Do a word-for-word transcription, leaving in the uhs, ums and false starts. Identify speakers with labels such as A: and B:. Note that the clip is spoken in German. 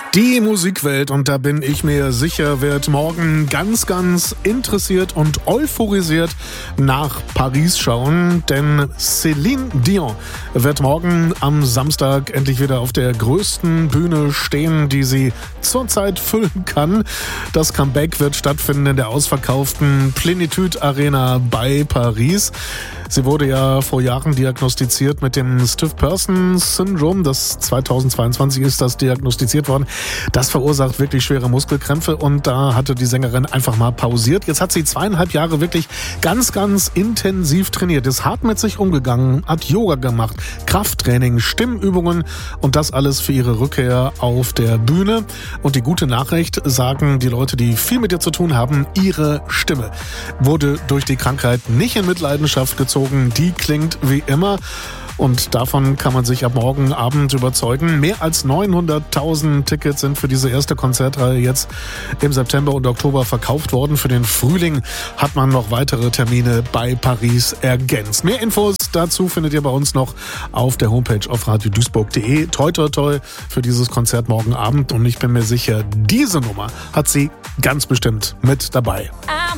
A: Die Musikwelt, und da bin ich mir sicher, wird morgen ganz, ganz interessiert und euphorisiert nach Paris schauen, denn Céline Dion wird morgen am Samstag endlich wieder auf der größten Bühne stehen, die sie zurzeit füllen kann. Das Comeback wird stattfinden in der ausverkauften Plenitude Arena bei Paris. Sie wurde ja vor Jahren diagnostiziert mit dem Stiff Person Syndrome. Das zweitausendzweiundzwanzig ist das diagnostiziert worden. Das verursacht wirklich schwere Muskelkrämpfe und da hatte die Sängerin einfach mal pausiert. Jetzt hat sie zweieinhalb Jahre wirklich ganz, ganz intensiv trainiert, ist hart mit sich umgegangen, hat Yoga gemacht, Krafttraining, Stimmübungen und das alles für ihre Rückkehr auf der Bühne. Und die gute Nachricht, sagen die Leute, die viel mit ihr zu tun haben, ihre Stimme wurde durch die Krankheit nicht in Mitleidenschaft gezogen. Die klingt wie immer. Und davon kann man sich ab morgen Abend überzeugen. Mehr als neunhunderttausend Tickets sind für diese erste Konzertreihe jetzt im September und Oktober verkauft worden. Für den Frühling hat man noch weitere Termine bei Paris ergänzt. Mehr Infos dazu findet ihr bei uns noch auf der Homepage auf radio duisburg punkt de. Toi, toi, toi für dieses Konzert morgen Abend. Und ich bin mir sicher, diese Nummer hat sie ganz bestimmt mit dabei.